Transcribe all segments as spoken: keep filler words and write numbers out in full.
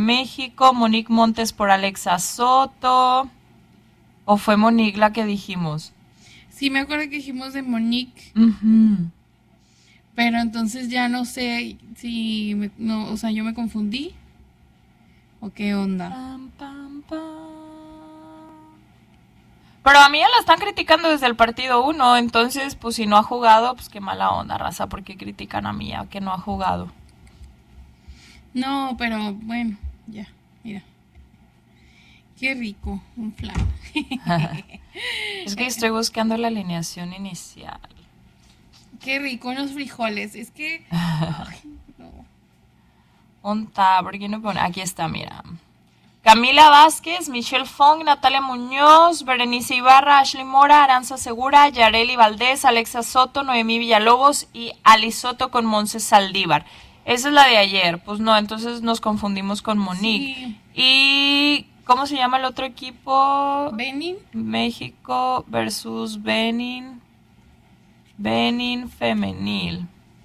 México, Monique Montes por Alexa Soto. ¿O fue Monique la que dijimos? Sí, me acuerdo que dijimos de Monique. Uh-huh. Pero entonces ya no sé si, me, no, o sea, yo me confundí. ¿O qué onda? Pam, pam, pam. Pero a mí ya la están criticando desde el partido uno, entonces pues si no ha jugado, pues qué mala onda, raza, porque critican a Mía que no ha jugado. No, pero bueno, ya, mira. Qué rico, un flan. Es que estoy buscando la alineación inicial. Qué rico unos frijoles, es que... Ay, no. Onta, ¿por qué no pone? Aquí está, mira. Camila Vázquez, Michelle Fong, Natalia Muñoz, Berenice Ibarra, Ashley Mora, Aranza Segura, Yareli Valdés, Alexa Soto, Noemí Villalobos y Ali Soto con Monse Saldívar. Esa es la de ayer. Pues no, entonces nos confundimos con Monique. Sí. Y ¿cómo se llama el otro equipo? Benin. México versus Benin. Benin femenil.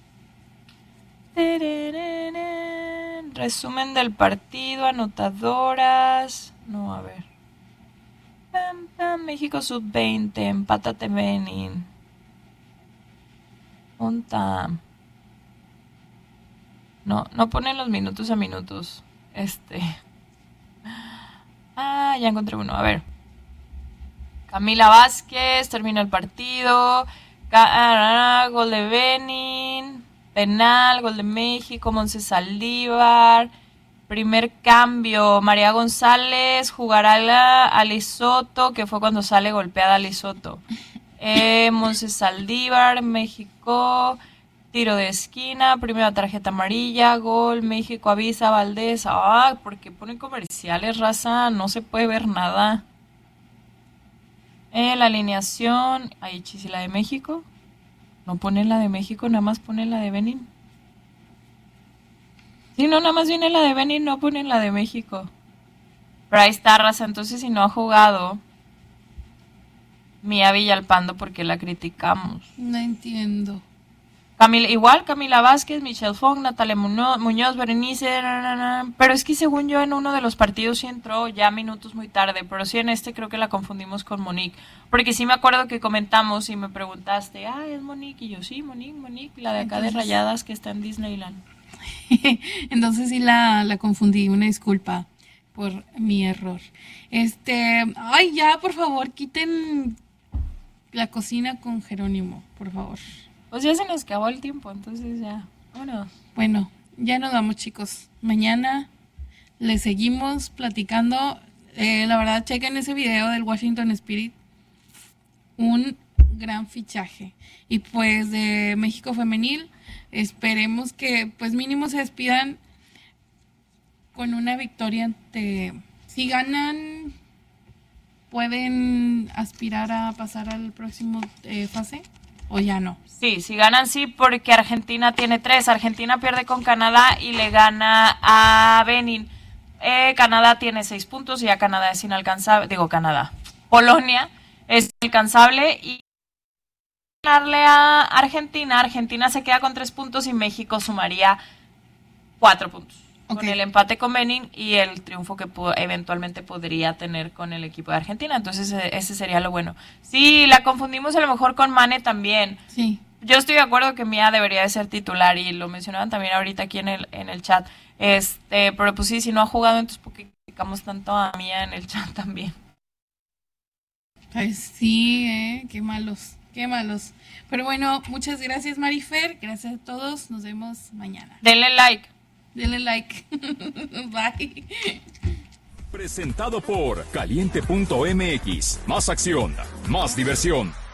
Resumen del partido, anotadoras. No, a ver. Pam, pam, México sub veinte, empátate Benin. Onta. No, no ponen los minutos a minutos. Este. Ah, ya encontré uno. A ver. Camila Vázquez, termina el partido. Ca- gol de Benin. Penal, gol de México, Monse Saldívar. Primer cambio, María González jugará la Ali Soto, que fue cuando sale golpeada Ali Soto. Eh, Monse Saldívar, México, tiro de esquina, primera tarjeta amarilla, gol, México avisa Valdés. Ah, porque ponen comerciales, raza, no se puede ver nada. Eh, la alineación, ahí chis, la de México. No ponen la de México, nada más ponen la de Benin. Sí, no, nada más viene la de Benin, no ponen la de México. Pero ahí está, raza, entonces si no ha jugado Mía Villalpando, ¿por qué la criticamos? No entiendo. Camila, igual Camila Vázquez, Michelle Fong, Natalia Muñoz, Muñoz Berenice, na, na, na. Pero es que según yo en uno de los partidos sí entró ya minutos muy tarde, pero sí en este creo que la confundimos con Monique, porque sí me acuerdo que comentamos y me preguntaste, ah, es Monique, y yo sí, Monique, Monique, la de acá Entonces... de Rayadas que está en Disneyland. Entonces sí la, la confundí, una disculpa por mi error. Este, ay, ya, por favor, quiten la cocina con Jerónimo, por favor. Pues ya se nos acabó el tiempo, entonces ya, bueno. Bueno, ya nos vamos, chicos. Mañana les seguimos platicando. Eh, la verdad, chequen ese video del Washington Spirit. Un gran fichaje. Y pues de México Femenil, esperemos que pues mínimo se despidan con una victoria ante... Si ganan, ¿pueden aspirar a pasar al próximo eh, fase? ¿O ya no? Sí, si ganan sí, porque Argentina tiene tres. Argentina pierde con Canadá y le gana a Benin. Eh, Canadá tiene seis puntos y ya Canadá es inalcanzable. Digo, Canadá. Polonia es inalcanzable y ganarle a Argentina. Argentina se queda con tres puntos y México sumaría cuatro puntos. Okay. Con el empate con Benin y el triunfo que pudo, eventualmente podría tener con el equipo de Argentina. Entonces ese sería lo bueno. Sí, la confundimos a lo mejor con Mane también. Sí. Yo estoy de acuerdo que Mía debería de ser titular y lo mencionaban también ahorita aquí en el en el chat. Este, pero pues sí, si no ha jugado, entonces ¿por qué criticamos tanto a Mía en el chat también? Pues sí, eh, qué malos, qué malos. Pero bueno, muchas gracias Marifer, gracias a todos, nos vemos mañana. Denle like. Denle like. Bye. Presentado por caliente punto m x. Más acción, más diversión.